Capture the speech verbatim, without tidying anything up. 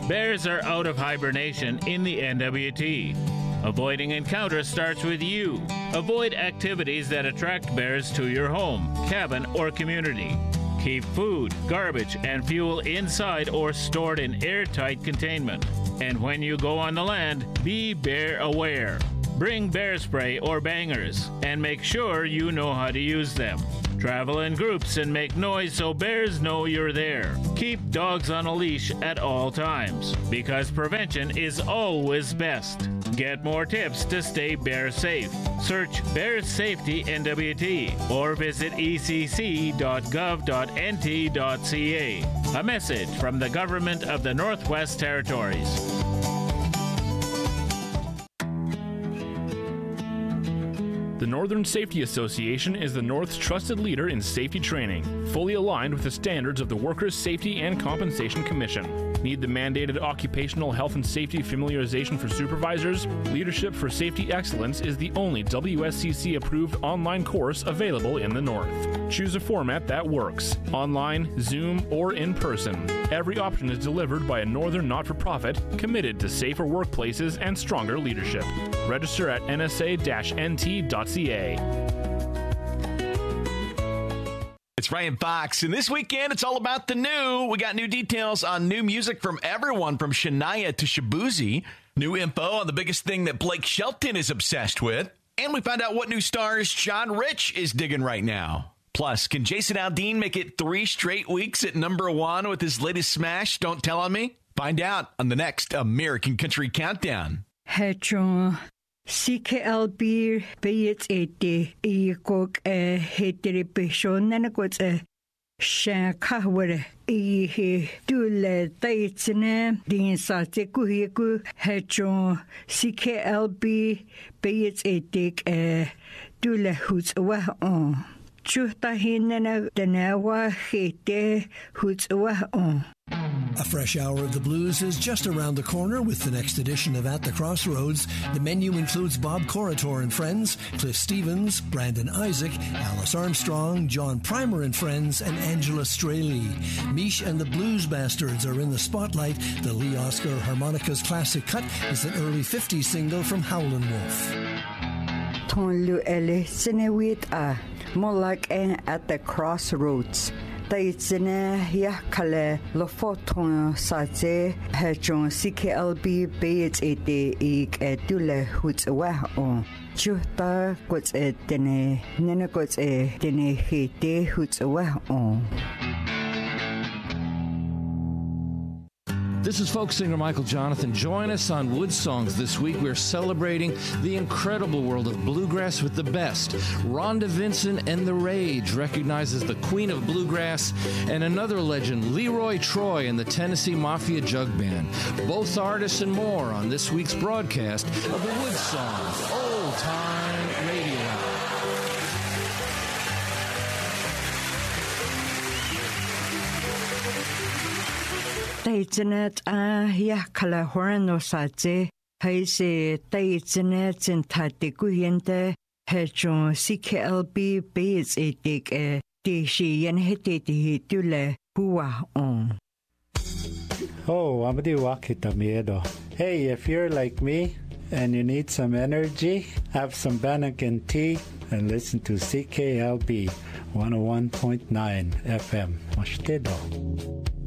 Bears are out of hibernation in the N W T. Avoiding encounters starts with you. Avoid activities that attract bears to your home, cabin, or community. Keep food, garbage, and fuel inside or stored in airtight containment. And when you go on the land, be bear aware. Bring bear spray or bangers, and make sure you know how to use them. Travel in groups and make noise so bears know you're there. Keep dogs on a leash at all times, because prevention is always best. Get more tips to stay bear safe. Search Bears Safety N W T or visit e c c dot gov dot n t dot c a. A message from the Government of the Northwest Territories. The Northern Safety Association is the North's trusted leader in safety training, fully aligned with the standards of the Workers' Safety and Compensation Commission. Need the mandated occupational health and safety familiarization for supervisors? Leadership for Safety Excellence is the only W S C C-approved online course available in the North. Choose a format that works, online, Zoom, or in person. Every option is delivered by a Northern not-for-profit committed to safer workplaces and stronger leadership. Register at n s a dash n t dot c a. It's Ryan Fox, and this weekend it's all about the new. We got new details on new music from everyone from Shania to Shabuzi, new info on the biggest thing that Blake Shelton is obsessed with, and we found out what new stars John Rich is digging right now. Plus, can Jason Aldean make it three straight weeks at number one with his latest smash, Don't Tell On Me? Find out on the next American Country Countdown. Hey, John. C K L B Bayet eighty e cook a heteripation and a good a shankaware e he do le daitine din sate kuhiku hedron C K L B Bayet eighty a do le hoots wa on chuta hinana denawa hete hoots wa on. A fresh hour of the blues is just around the corner with the next edition of At the Crossroads. The menu includes Bob Corritor and Friends, Cliff Stevens, Brandon Isaac, Alice Armstrong, John Primer and Friends, and Angela Straley. Mish and the Blues Bastards are in the spotlight. The Lee Oscar Harmonicas Classic Cut is an early fifties single from Howlin' Wolf. Tonlu ele sinewit a molak en At the Crossroads. Taitsine yakale lo photon saje hedron C K L B Bayet eighty ik etule huts wa on chuta kots etene nene kots etene hite huts wa on. This is folk singer Michael Jonathan. Join us on Wood Songs this week. We're celebrating the incredible world of bluegrass with the best. Rhonda Vincent and The Rage recognizes the queen of bluegrass, and another legend, Leroy Troy and the Tennessee Mafia Jug Band. Both artists and more on this week's broadcast of the Wood Songs Old Time Radio Hour. Taitsenet a yakala horno saje haise taitsenet in tatikuhente hedron C K L B Bayet eighty e dishi yen hetiti hitule hua on. Oh, Amadi Wakita Miedo. Hey, if you're like me and you need some energy, have some Bannakin tea and listen to C K L B one oh one point nine F M. Mashtedo.